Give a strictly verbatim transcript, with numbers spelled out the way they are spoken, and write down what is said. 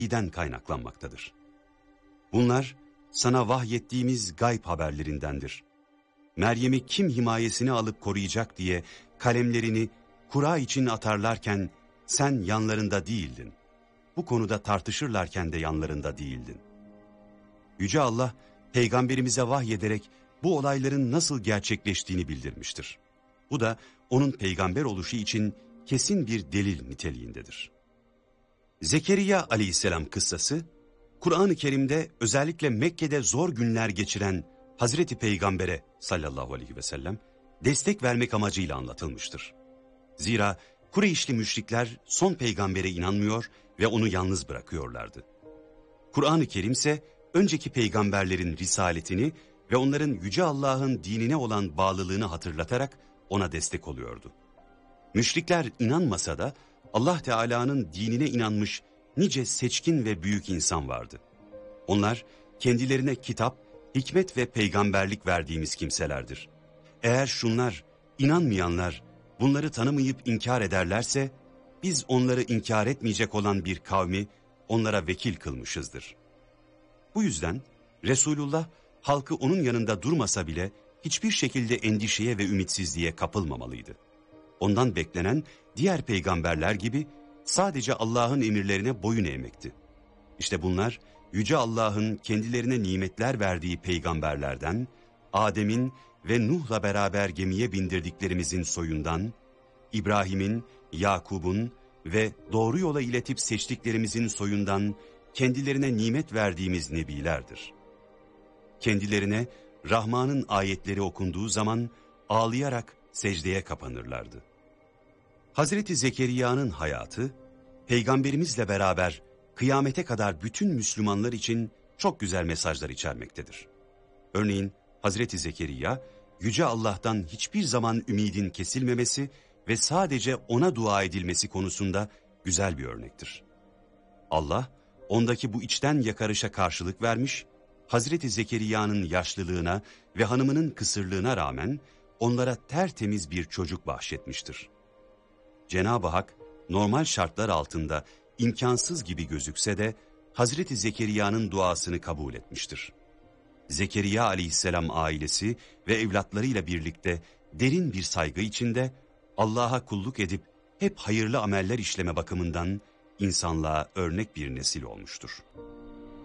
vahiyden kaynaklanmaktadır. Bunlar sana vahyettiğimiz gayb haberlerindendir. Meryem'i kim himayesine alıp koruyacak diye kalemlerini kura için atarlarken sen yanlarında değildin. Bu konuda tartışırlarken de yanlarında değildin. Yüce Allah peygamberimize vahyederek bu olayların nasıl gerçekleştiğini bildirmiştir. Bu da onun peygamber oluşu için kesin bir delil niteliğindedir. Zekeriya aleyhisselam kıssası, Kur'an-ı Kerim'de özellikle Mekke'de zor günler geçiren Hazreti Peygamber'e sallallahu aleyhi ve sellem destek vermek amacıyla anlatılmıştır. Zira Kureyşli müşrikler son peygambere inanmıyor ve onu yalnız bırakıyorlardı. Kur'an-ı Kerim ise önceki peygamberlerin risaletini ve onların Yüce Allah'ın dinine olan bağlılığını hatırlatarak ona destek oluyordu. Müşrikler inanmasa da Allah Teala'nın dinine inanmış nice seçkin ve büyük insan vardı. Onlar kendilerine kitap, hikmet ve peygamberlik verdiğimiz kimselerdir. Eğer şunlar, inanmayanlar bunları tanımayıp inkar ederlerse, biz onları inkar etmeyecek olan bir kavmi onlara vekil kılmışızdır. Bu yüzden Resulullah halkı onun yanında durmasa bile hiçbir şekilde endişeye ve ümitsizliğe kapılmamalıydı. Ondan beklenen diğer peygamberler gibi sadece Allah'ın emirlerine boyun eğmekti. İşte bunlar Yüce Allah'ın kendilerine nimetler verdiği peygamberlerden, Adem'in ve Nuh'la beraber gemiye bindirdiklerimizin soyundan, İbrahim'in, Yakub'un ve doğru yola iletip seçtiklerimizin soyundan kendilerine nimet verdiğimiz nebilerdir. Kendilerine Rahman'ın ayetleri okunduğu zaman ağlayarak secdeye kapanırlardı. Hazreti Zekeriya'nın hayatı, peygamberimizle beraber kıyamete kadar bütün Müslümanlar için çok güzel mesajlar içermektedir. Örneğin Hazreti Zekeriya, Yüce Allah'tan hiçbir zaman ümidin kesilmemesi ve sadece ona dua edilmesi konusunda güzel bir örnektir. Allah, ondaki bu içten yakarışa karşılık vermiş, Hazreti Zekeriya'nın yaşlılığına ve hanımının kısırlığına rağmen onlara tertemiz bir çocuk bahşetmiştir. Cenab-ı Hak normal şartlar altında imkansız gibi gözükse de Hazreti Zekeriya'nın duasını kabul etmiştir. Zekeriya aleyhisselam ailesi ve evlatlarıyla birlikte derin bir saygı içinde Allah'a kulluk edip hep hayırlı ameller işleme bakımından insanlığa örnek bir nesil olmuştur.